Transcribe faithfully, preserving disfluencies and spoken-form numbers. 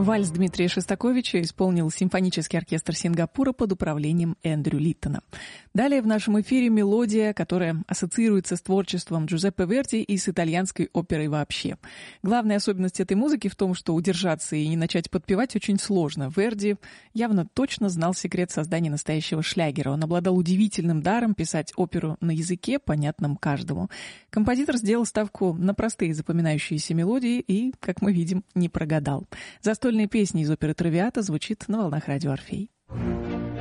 Вальс Дмитрия Шостаковича исполнил симфонический оркестр Сингапура под управлением Эндрю Литтона. Далее в нашем эфире мелодия, которая ассоциируется с творчеством Джузеппе Верди и с итальянской оперой вообще. Главная особенность этой музыки в том, что удержаться и не начать подпевать очень сложно. Верди явно точно знал секрет создания настоящего шлягера. Он обладал удивительным даром писать оперу на языке, понятном каждому. Композитор сделал ставку на простые запоминающиеся мелодии и, как мы видим, не прогадал. Застольные песни из оперы «Травиата» звучит на волнах радио «Орфей».